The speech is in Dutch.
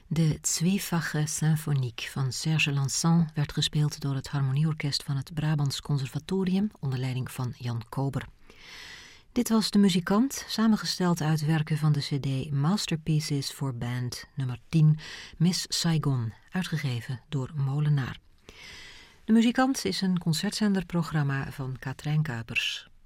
De Zwiefache Symphoniek van Serge Lançon werd gespeeld door het Harmonieorkest van het Brabants Conservatorium onder leiding van Jan Kober. Dit was De Muzikant, samengesteld uit werken van de cd Masterpieces for Band nummer 10, Miss Saigon, uitgegeven door Molenaar. De Muzikant is een concertzenderprogramma van Katrijn Kuipers.